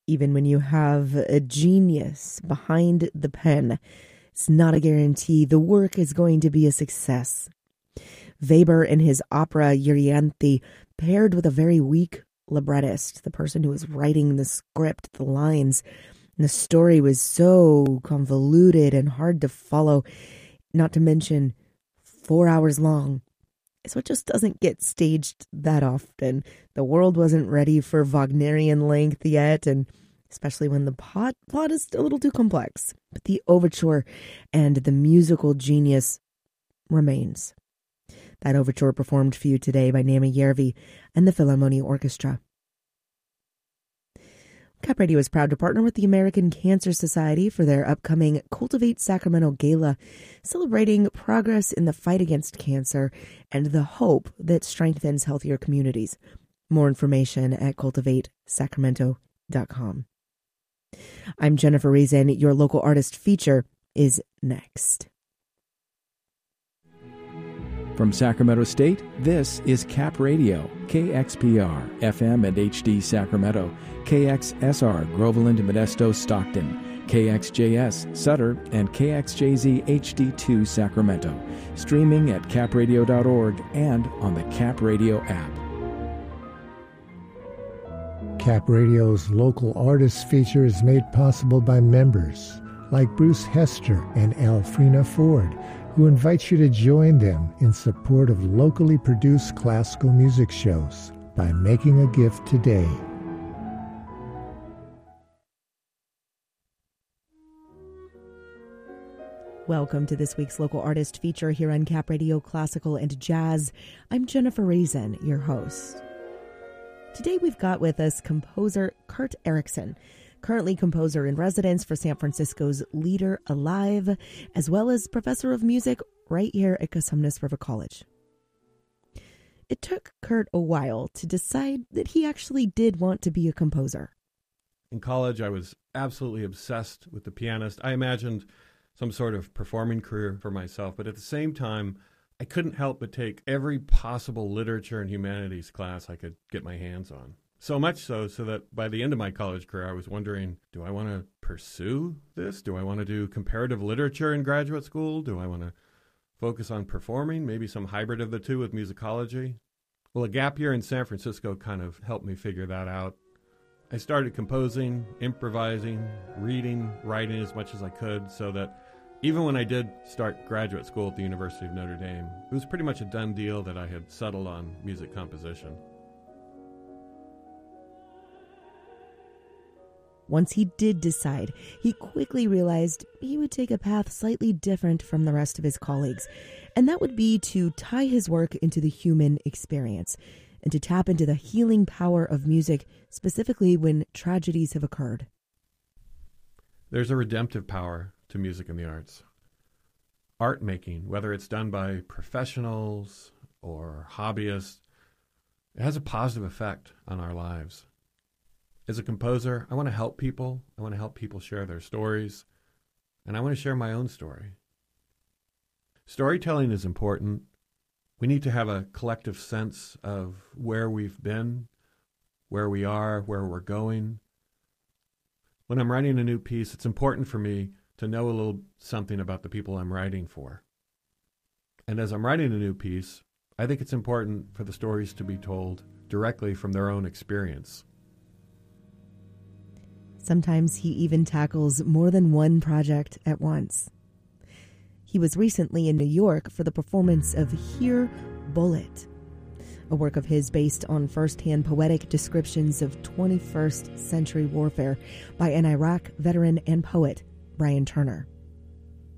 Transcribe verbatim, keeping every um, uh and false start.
Even when you have a genius behind the pen, it's not a guarantee the work is going to be a success. Weber in his opera Euryanthe, paired with a very weak librettist, the person who was writing the script, the lines, and the story was so convoluted and hard to follow, not to mention four hours long. So it just doesn't get staged that often. The world wasn't ready for Wagnerian length yet, and especially when the plot, plot is a little too complex. But the overture and the musical genius remains. That overture performed for you today by Naomi Järvi and the Philharmonia Orchestra. Cap Radio is proud to partner with the American Cancer Society for their upcoming Cultivate Sacramento Gala, celebrating progress in the fight against cancer and the hope that strengthens healthier communities. More information at cultivate sacramento dot com. I'm Jennifer Reason. Your local artist feature is next. From Sacramento State, this is Cap Radio, K X P R, F M and H D Sacramento, K X S R, Groveland, Modesto, Stockton, K X J S, Sutter, and K X J Z H D two Sacramento, streaming at cap radio dot org and on the Cap Radio app. Cap Radio's local artist feature is made possible by members like Bruce Hester and Alfrena Ford, who invites you to join them in support of locally produced classical music shows by making a gift today. Welcome to this week's local artist feature here on Cap Radio Classical and Jazz. I'm Jennifer Reason, your host. Today we've got with us composer Kurt Erickson, currently composer in residence for San Francisco's Leader Alive, as well as professor of music right here at Cosumnes River College. It took Kurt a while to decide that he actually did want to be a composer. In college, I was absolutely obsessed with the pianist. I imagined some sort of performing career for myself, but at the same time, I couldn't help but take every possible literature and humanities class I could get my hands on. So much so, so that by the end of my college career, I was wondering, do I want to pursue this? Do I want to do comparative literature in graduate school? Do I want to focus on performing, maybe some hybrid of the two with musicology? Well, a gap year in San Francisco kind of helped me figure that out. I started composing, improvising, reading, writing as much as I could, so that even when I did start graduate school at the University of Notre Dame, it was pretty much a done deal that I had settled on music composition. Once he did decide, he quickly realized he would take a path slightly different from the rest of his colleagues, and that would be to tie his work into the human experience and to tap into the healing power of music, specifically when tragedies have occurred. There's a redemptive power to music and the arts. Art making, whether it's done by professionals or hobbyists, it has a positive effect on our lives. As a composer, I want to help people. I want to help people share their stories, and I want to share my own story. Storytelling is important. We need to have a collective sense of where we've been, where we are, where we're going. When I'm writing a new piece, it's important for me to know a little something about the people I'm writing for. And as I'm writing a new piece, I think it's important for the stories to be told directly from their own experience. Sometimes he even tackles more than one project at once. He was recently in New York for the performance of Hear Bullet, a work of his based on first-hand poetic descriptions of twenty-first century warfare by an Iraq veteran and poet, Brian Turner.